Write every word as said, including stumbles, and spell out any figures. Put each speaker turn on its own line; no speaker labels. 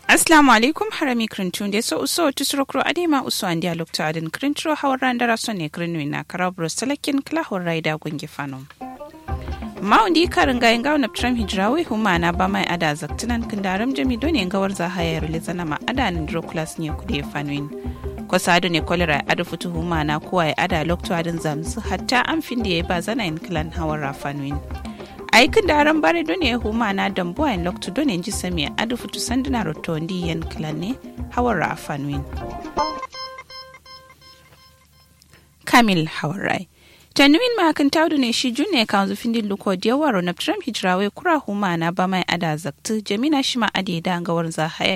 Assalamu alaikum harami krintun de so uso tusrokro adema uso an dialog to adin krintro hawran dara sonne krinwi na karabro salakin klahor raida gungi fanom maundi karin gayin gawo na tram hijrawi humana ba mai ada zaktinan kindaram jami doni ngawar za hayar lizana ma ada nin droclas ne kude fanwin ko sadu ne kolera adu futu humana ko ai ada lokto adin zamsu hatta an finde ba zana in klan hawar fanwin aikin da ran bare dole humana dambo en lokto dole ji sami adu futu sanduna rotondi yan klane hawar afanwin kamil hawarai tanwin ma kan tawdu ne shi junne kan zufin din luko diyawaro na tram hijrawe kura humana ba mai ada zaktu jamina shima ade da ngawar za haya